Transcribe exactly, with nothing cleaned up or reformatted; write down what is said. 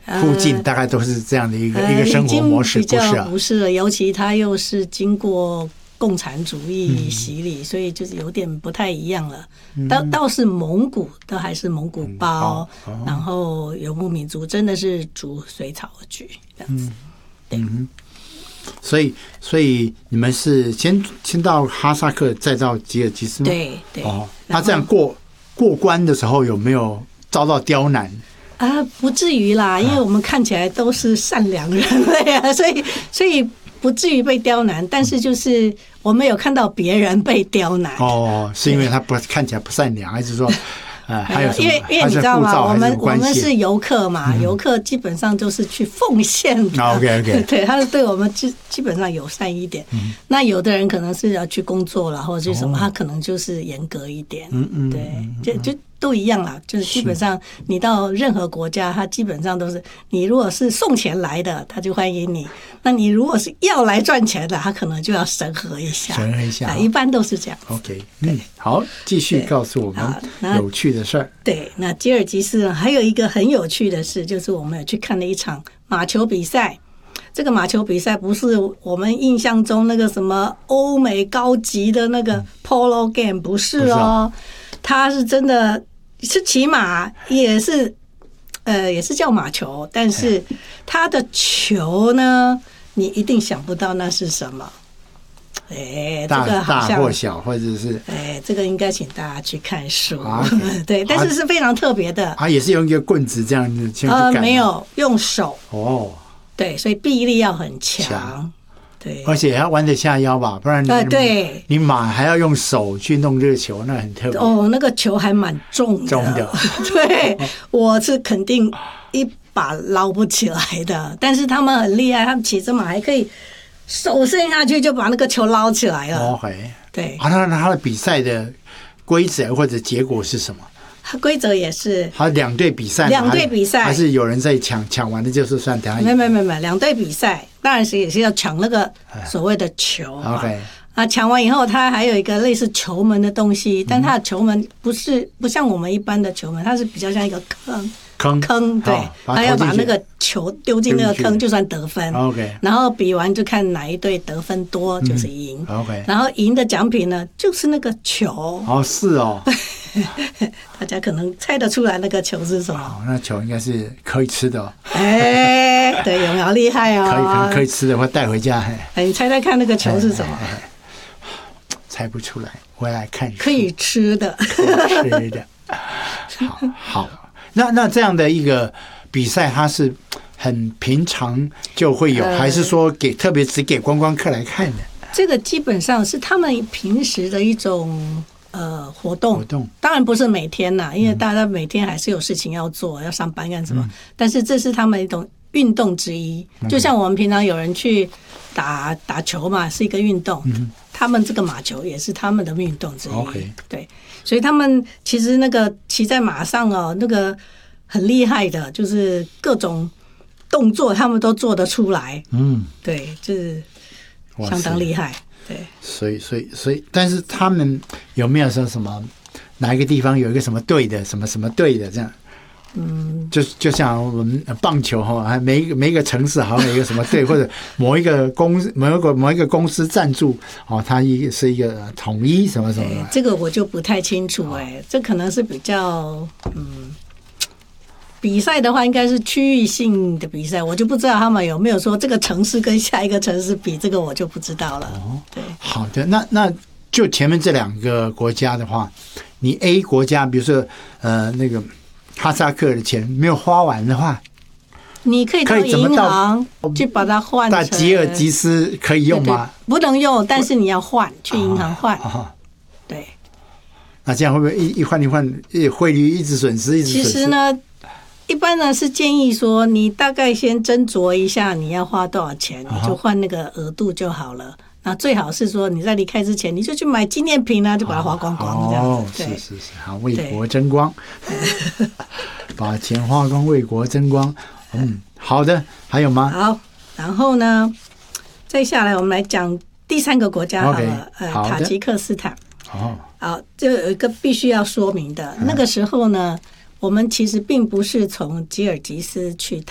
附近大概都是这样的一个、呃、一个生活模式， 比较不是了，尤其它又是经过共产主义洗礼、嗯，所以就是有点不太一样了。嗯、倒倒是蒙古，都还是蒙古包、嗯哦，然后游牧民族真的是逐隋朝而居这样子。嗯、对、嗯， 所以所以你们是先先到哈萨克，再到吉尔吉斯吗？ 对对。哦， 那这样过过关的时候有没有遭到刁难？ 啊，不至于啦，因为我们看起来都是善良人类啊，所以所以不至于被刁难。但是就是我们有看到别人被刁难。 哦，是因为他不看起来不善良，还是说，呃，还有什么？ 因为因为你知道吗？我们我们是游客嘛，游、嗯、客基本上都是去奉献的。 OK OK， 对，他是对我们基基本上友善一点、嗯。那有的人可能是要去工作了，或者是什么、哦，他可能就是严格一点。嗯嗯，对，就就。都一样啦，就是基本上你到任何国家，它基本上都是你如果是送钱来的，他就欢迎你；那你如果是要来赚钱的，他可能就要审核一下， 审核一下， 一般都是这样。 OK， 嗯，好，继续告诉我们有趣的事儿。 对，那吉尔吉斯还有一个很有趣的事，就是我们有去看了一场马球比赛。这个马球比赛不是我们印象中那个什么欧美高级的那个 polo game， 不是哦，它是真的。是骑马，也是，呃，也是叫马球，但是它的球呢，你一定想不到那是什么。哎，这个好像大或小，或者是哎，这个应该请大家去看书。啊、okay, 对，但是是非常特别的。 啊，也是用一个棍子这样子。 呃，没有，用手。 哦。 对，所以臂力要很强。对， 而且还要弯得下腰吧，不然你、呃、对你马还要用手去弄这个球，那很特别。 哦，那个球还蛮重的。 重的。 对，我是肯定一把捞不起来的。但是他们很厉害，他们骑着马还可以手伸下去就把那个球捞起来了。 OK。 对。 啊，那他的比赛的规则或者结果是什么？ 它规则也是， 还有两队比赛， 两队比赛还是有人在抢，抢完的就是算等下。 没没没没，两队比赛，当然是也是要抢那个所谓的球。 OK， 啊，抢完以后，它还有一个类似球门的东西，但它的球门不是不像我们一般的球门，它是比较像一个坑。 坑坑对，他要把那个球丢进那个坑，就算得分。 OK， 然后比完就看哪一队得分多就是赢。 嗯、OK， 然后赢的奖品呢就是那个球。 哦，是哦。 大家可能猜得出来那个球是什么？ 哦，那球应该是可以吃的、哦。 哎，对，有没有厉害哦？ 可以，可以，可以吃的，或带回家。 哎，你猜猜看那个球是什么？ 猜不出来，我来看。 可以吃的， 吃的。好好。那那这样的一个比赛，它是很平常就会有，呃、还是说给特别只给观光客来看的？ 这个基本上是他们平时的一种呃活动。 活动当然不是每天啦，因为大家每天还是有事情要做，嗯、要上班干什么、嗯。但是这是他们一种运动之一，就像我们平常有人去打打球嘛，是一个运动。嗯，他们这个马球也是他们的运动之一。 Okay. 对。所以他们其实那个骑在马上哦，那个很厉害的，就是各种动作他们都做得出来。嗯，对，就是相当厉害。对， 所以所以所以，但是他们有没有说什么哪一个地方有一个什么队的，什么什么队的这样？嗯，就就像我们棒球哈，每一个每一个城市好像有一个什么队，或者某一个公司某一个某一个公司赞助哦，它一是一个统一什么什么的。 这个我就不太清楚哎、欸，这可能是比较嗯，比赛的话应该是区域性的比赛，我就不知道他们有没有说这个城市跟下一个城市比，这个我就不知道了。哦，对， 好的，那那就前面这两个国家的话，你 A 国家，比如说呃那个。哈萨克的钱没有花完的话， 你可以到银行去把它换成。 到吉尔吉斯可以用吗？ 对对，不能用，但是你要换，去银行换。哦哦、对。 那这样会不会一一换一换，汇率一直损失，一直损失？ 其实呢，一般呢是建议说，你大概先斟酌一下你要花多少钱，你就换那个额度就好了。那最好是说你在离开之前，你就去买纪念品啊，就把它花光光这样子。 哦，是是是，好，为国争光，把钱花光，为国争光。嗯，好的，还有吗？ 好，然后呢，再下来我们来讲第三个国家好了， okay, 呃，塔吉克斯坦。哦，好，就有一个必须要说明的，那个时候呢，我们其实并不是从吉尔吉斯去